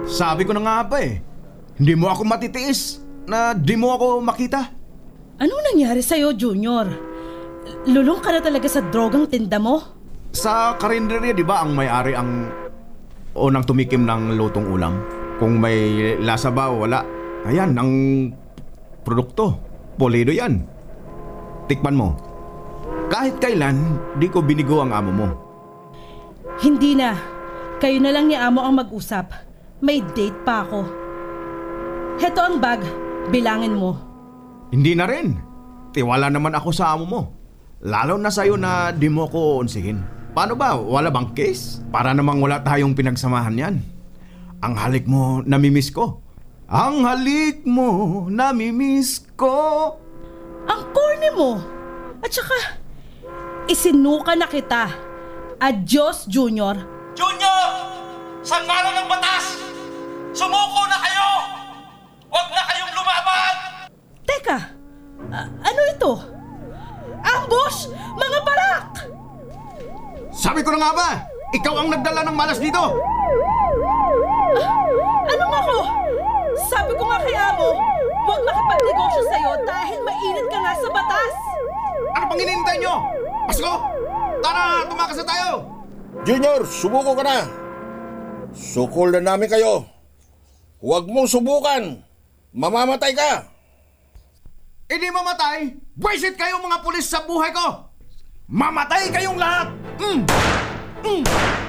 Sabi ko na nga ba eh, hindi mo ako matitiis na di mo ako makita. Anong nangyari sa'yo, Junior? Lulong ka na talaga sa drogang tinda mo? Sa karinderya, di ba, ang may-ari ang unang tumikim ng lutong ulam? Kung may lasa ba o wala, ayan, ang produkto. Pulido yan. Tikman mo. Kahit kailan, di ko binigo ang amo mo. Hindi na. Kayo na lang ni Amo ang mag-usap. May date pa ako. Heto ang bag. Bilangin mo. Hindi na rin. Tiwala naman ako sa amo mo. Lalo na sa'yo na di mo ko unsihin. Paano ba? Wala bang case? Para namang wala tayong pinagsamahan yan. Ang halik mo, namimiss ko. Ang halik mo, namimiss ko. Ang corny mo. At saka, isinuka na kita. Adios, Junior. Junior! Sa ngalan ng batas! Sumuko na kayo! Huwag na kayong lumaban! Teka, ano ito? Ambush! Mga barak! Sabi ko na nga ba? Ikaw ang nagdala ng malas dito. Anong ako? Sabi ko nga kay Amo, huwag makipagnegosyo sa'yo dahil mainit ka nga sa batas. Ano pang hinihintay nyo? Pasko! Tara, tumakas na tayo! Junior, subuko ka na. Sukol na namin kayo. Huwag mong subukan. Mamamatay ka. Hindi mamatay! Buwisit kayo mga pulis sa buhay ko! Mamatay kayong lahat!